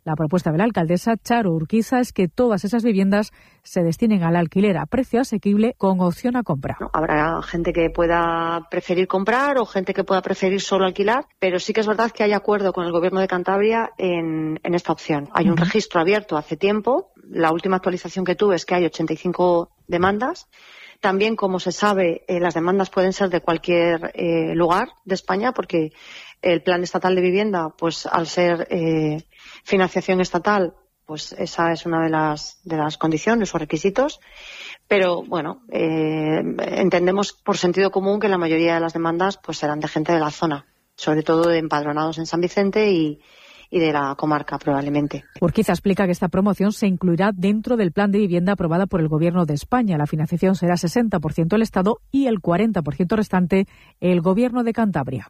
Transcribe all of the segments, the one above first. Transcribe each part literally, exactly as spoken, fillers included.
La propuesta de la alcaldesa Charo Urquiza es que todas esas viviendas se destinen al alquiler a precio asequible con opción a compra. No, habrá gente que pueda preferir comprar o gente que pueda preferir solo alquilar, pero sí que es verdad que hay acuerdo con el Gobierno de Cantabria en, en esta opción. Hay un uh-huh. registro abierto hace tiempo. La última actualización que tuve es que hay ochenta y cinco demandas. También, como se sabe, eh, las demandas pueden ser de cualquier eh, lugar de España, porque el Plan Estatal de Vivienda, pues al ser eh, financiación estatal, pues esa es una de las de las condiciones o requisitos. Pero bueno, eh, entendemos por sentido común que la mayoría de las demandas pues serán de gente de la zona, sobre todo de empadronados en San Vicente y y de la comarca probablemente. Urquiza explica que esta promoción se incluirá dentro del plan de vivienda aprobada por el Gobierno de España. La financiación será sesenta por ciento el Estado y el cuarenta por ciento restante el Gobierno de Cantabria.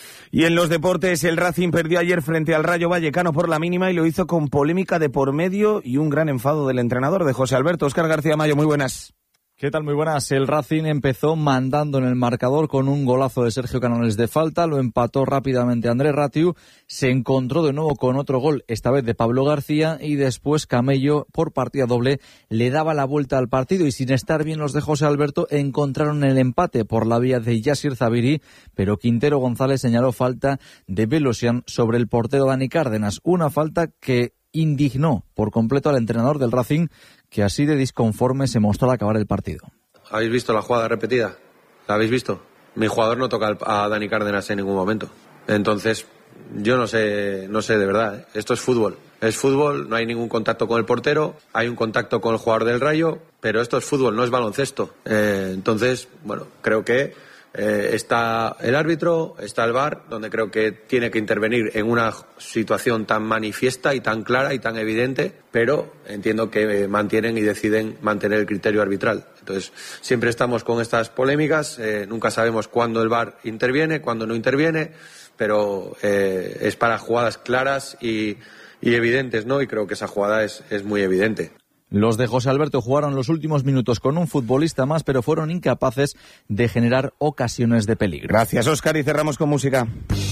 Y en los deportes, el Racing perdió ayer frente al Rayo Vallecano por la mínima y lo hizo con polémica de por medio y un gran enfado del entrenador, de José Alberto. Óscar García Mayo, muy buenas. ¿Qué tal? Muy buenas. El Racing empezó mandando en el marcador con un golazo de Sergio Canales de falta, lo empató rápidamente Andrés Ratiu, se encontró de nuevo con otro gol, esta vez de Pablo García, y después Camello, por partida doble, le daba la vuelta al partido y sin estar bien los de José Alberto encontraron el empate por la vía de Yassir Zabiri, pero Quintero González señaló falta de Velosian sobre el portero Dani Cárdenas, una falta que indignó por completo al entrenador del Racing, que así de disconforme se mostró al acabar el partido. ¿Habéis visto la jugada repetida? ¿La habéis visto? Mi jugador no toca a Dani Cárdenas en ningún momento. Entonces, yo no sé, no sé de verdad, ¿eh? Esto es fútbol. Es fútbol, no hay ningún contacto con el portero, hay un contacto con el jugador del Rayo, pero esto es fútbol, no es baloncesto. Eh, entonces, bueno, creo que Eh, está el árbitro, está el V A R, donde creo que tiene que intervenir en una situación tan manifiesta y tan clara y tan evidente, pero entiendo que mantienen y deciden mantener el criterio arbitral. Entonces, siempre estamos con estas polémicas, eh, nunca sabemos cuándo el V A R interviene, cuándo no interviene, pero eh, es para jugadas claras y, y evidentes, ¿no? Y creo que esa jugada es, es muy evidente. Los de José Alberto jugaron los últimos minutos con un futbolista más, pero fueron incapaces de generar ocasiones de peligro. Gracias, Óscar, y cerramos con música.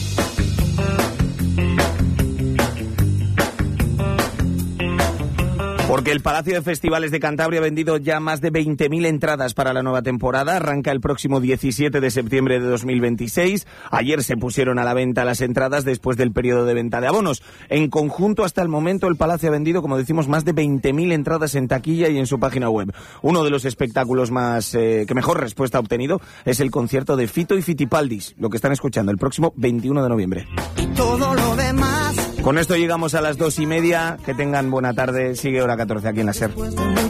Porque el Palacio de Festivales de Cantabria ha vendido ya más de veinte mil entradas para la nueva temporada. Arranca el próximo diecisiete de septiembre de dos mil veintiséis. Ayer se pusieron a la venta las entradas después del periodo de venta de abonos. En conjunto, hasta el momento, el Palacio ha vendido, como decimos, más de veinte mil entradas en taquilla y en su página web. Uno de los espectáculos más eh, que mejor respuesta ha obtenido es el concierto de Fito y Fitipaldis, lo que están escuchando el próximo veintiuno de noviembre. Y todo lo demás. Con esto llegamos a las dos y media. Que tengan buena tarde. Sigue Hora catorce aquí en la SER.